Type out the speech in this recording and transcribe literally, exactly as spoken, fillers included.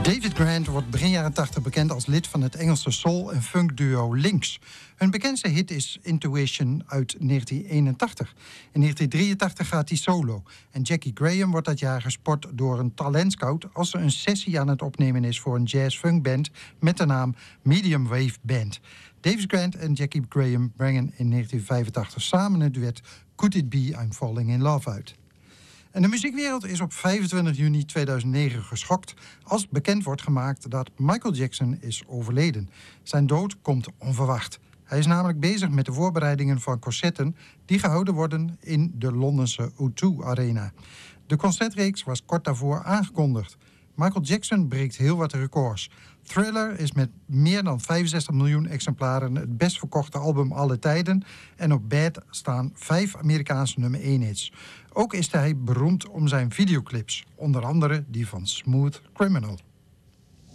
David Grant wordt begin jaren tachtig bekend als lid van het Engelse soul- en funk-duo Lynx. Hun bekendste hit is Intuition uit negentien eenentachtig. In negentien drieëntachtig gaat hij solo. En Jackie Graham wordt dat jaar gespot door een talentscout als ze een sessie aan het opnemen is voor een jazz-funkband met de naam Medium Wave Band. David Grant en Jackie Graham brengen in negentien vijfentachtig samen het duet Could It Be I'm Falling in Love uit. En de muziekwereld is op vijfentwintig juni tweeduizend negen geschokt als bekend wordt gemaakt dat Michael Jackson is overleden. Zijn dood komt onverwacht. Hij is namelijk bezig met de voorbereidingen van concerten die gehouden worden in de Londense O twee Arena. De concertreeks was kort daarvoor aangekondigd. Michael Jackson breekt heel wat records. Thriller is met meer dan vijfenzestig miljoen exemplaren het best verkochte album aller tijden. En op Bad staan vijf Amerikaanse nummer één hits. Ook is hij beroemd om zijn videoclips, onder andere die van Smooth Criminal.